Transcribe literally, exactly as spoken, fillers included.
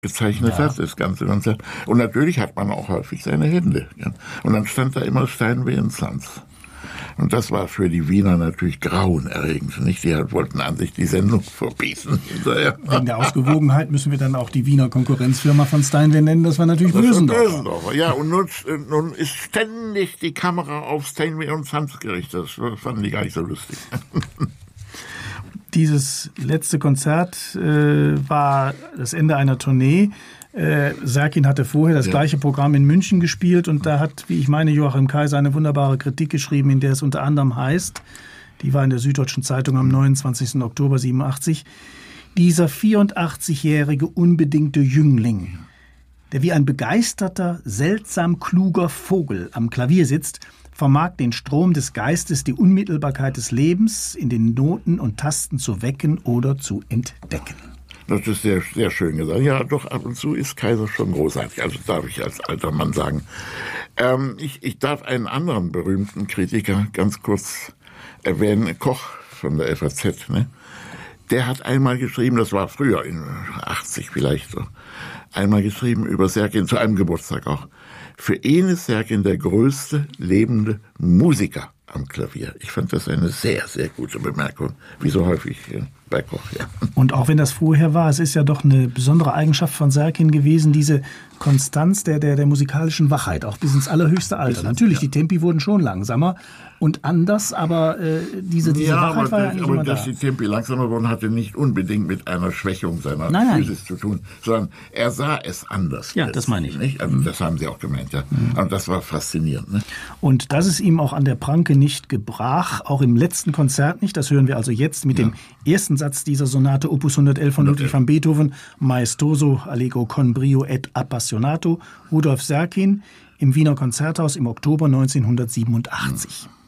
gezeichnet ja. hat, das ganze Konzert. Und natürlich hat man auch häufig seine Hände. Ja. Und dann stand da immer Steinway und Sons. Und das war für die Wiener natürlich grauenerregend. Nicht? Die wollten an sich die Sendung verbieten. Hinterher. Wegen der Ausgewogenheit müssen wir dann auch die Wiener Konkurrenzfirma von Steinway nennen. Das war natürlich das Bösendorfer. Bösendorfer. Ja, und nun, nun ist ständig die Kamera auf Steinway und Sons gerichtet. Das fanden die gar nicht so lustig. Dieses letzte Konzert äh, war das Ende einer Tournee. Äh, Serkin hatte vorher das ja. gleiche Programm in München gespielt und da hat, wie ich meine, Joachim Kaiser eine wunderbare Kritik geschrieben, in der es unter anderem heißt, die war in der Süddeutschen Zeitung am neunundzwanzigsten Oktober siebenundachtzig, dieser vierundachtzigjährige unbedingte Jüngling, der wie ein begeisterter, seltsam kluger Vogel am Klavier sitzt, vermag den Strom des Geistes, die Unmittelbarkeit des Lebens in den Noten und Tasten zu wecken oder zu entdecken. Das ist sehr, sehr schön gesagt. Ja, doch, ab und zu ist Kaiser schon großartig. Also darf ich als alter Mann sagen. Ähm, ich, ich darf einen anderen berühmten Kritiker ganz kurz erwähnen. Koch von der F A Z, ne? Der hat einmal geschrieben, das war früher, in achtzig vielleicht so, einmal geschrieben über Serkin, zu einem Geburtstag auch. Für ihn ist Serkin der größte lebende Musiker am Klavier. Ich fand das eine sehr, sehr gute Bemerkung, wie so häufig bei Koch. Ja. Und auch wenn das vorher war, es ist ja doch eine besondere Eigenschaft von Serkin gewesen, diese Konstanz der, der, der musikalischen Wachheit, auch bis ins allerhöchste Alter. Natürlich, ja. Die Tempi wurden schon langsamer und anders, aber äh, diese, diese ja, Wachheit aber, war ja eigentlich aber immer dass da. die Tempi langsamer wurden, hatte nicht unbedingt mit einer Schwächung seiner nein, Physis nein. zu tun, sondern er sah es anders. Ja, das meine ich. Nicht? Also, mhm. Das haben Sie auch gemeint, ja. Mhm. Und das war faszinierend. Ne? Und dass es ihm auch an der Pranke nicht gebrach, auch im letzten Konzert nicht, das hören wir also jetzt mit ja. dem ersten Satz dieser Sonate Opus hundertelf von Ludwig van Beethoven, Maestoso, Allegro con brio et appassionato, Rudolf Serkin im Wiener Konzerthaus im Oktober neunzehnhundertsiebenundachtzig. Mhm.